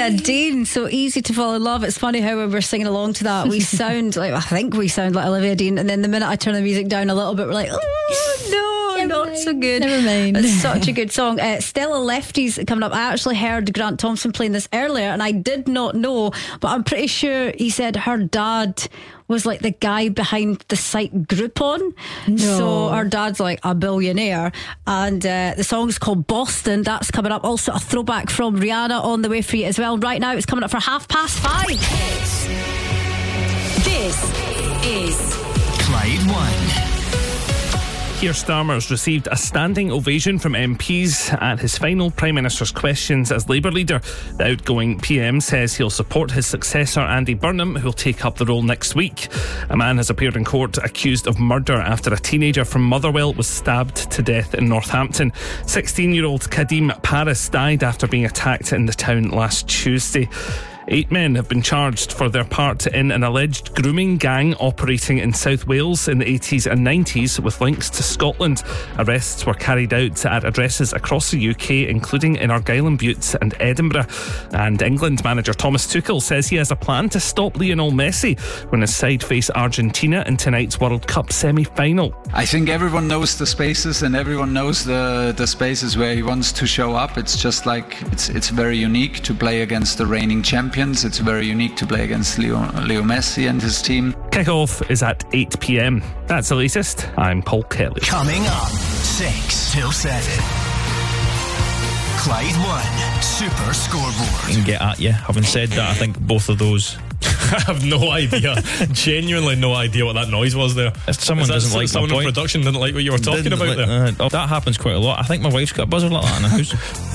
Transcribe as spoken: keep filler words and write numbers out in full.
Olivia Dean, So Easy to Fall in Love. It's funny how when we're singing along to that, we sound like, I think we sound like Olivia Dean, and then the minute I turn the music down a little bit, we're like, oh no, Never not mind. so good. Never mind. It's such a good song. uh, Stella Lefty's coming up. I actually heard Grant Thompson playing this earlier, and I did not know, but I'm pretty sure he said her dad was like the guy behind the site Groupon. No. So her dad's like a billionaire, and uh, the song's called Boston. That's coming up. Also a throwback from Rihanna on the way for you as well. Right now it's coming up for half past five. This is Clyde One. Keir Starmer's received a standing ovation from M Ps at his final Prime Minister's questions as Labour leader. The outgoing P M says he'll support his successor Andy Burnham, who'll take up the role next week. A man has appeared in court accused of murder after a teenager from Motherwell was stabbed to death in Northampton. sixteen-year-old Kadim Paris died after being attacked in the town last Tuesday. Eight men have been charged for their part in an alleged grooming gang operating in South Wales in the eighties and nineties with links to Scotland. Arrests were carried out at addresses across the U K, including in Argyll and Bute and Edinburgh. And England manager Thomas Tuchel says he has a plan to stop Lionel Messi when his side face Argentina in tonight's World Cup semi-final. I think everyone knows the spaces and everyone knows the, the spaces where he wants to show up. It's just like, it's it's very unique to play against the reigning champion. It's very unique to play against Leo, Leo Messi and his team. Kick-off is at eight p.m. That's the latest. I'm Paul Kelly. Coming up, six till seven. Clyde One Super Scoreboard. And get at you. Having said that, I think both of those I have no idea. Genuinely no idea what that noise was there. If someone Is that doesn't so- like someone my in point, production didn't like what you were talking didn't about like- there. uh, oh, that happens quite a lot. I think my wife's got a buzzer like that in the house.